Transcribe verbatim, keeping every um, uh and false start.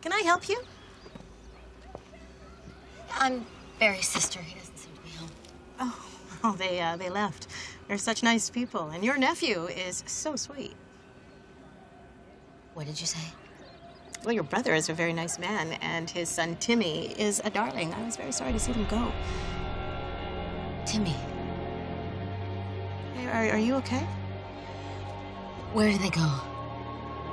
Can I help you? I'm Barry's sister. He doesn't seem to be home. Oh, oh they, uh, they left. They're such nice people, and your nephew is so sweet. What did you say? Well, your brother is a very nice man, and his son Timmy is a darling. I was very sorry to see them go. Timmy. Hey, are, are you okay? Where did they go?